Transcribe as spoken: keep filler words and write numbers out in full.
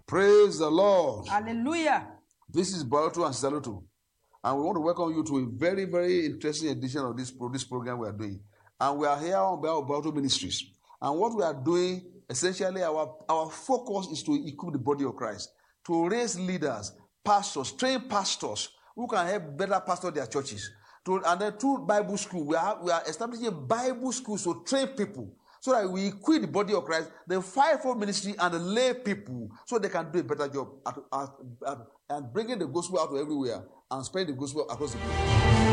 Praise the Lord. Hallelujah. This is Baroto and Sisalutu. And we want to welcome you to a very, very interesting edition of this, pro- this program we are doing. And we are here on behalf of Baroto Ministries. And what we are doing, essentially, our, our focus is to equip the body of Christ, to raise leaders, pastors, train pastors who can help better pastor their churches. To, and then through Bible school, we are, we are establishing Bible schools to train people so that we equip the body of Christ, the fivefold ministry, and the lay people so they can do a better job at, at, at, and bringing the gospel out to everywhere and spread the gospel across the globe.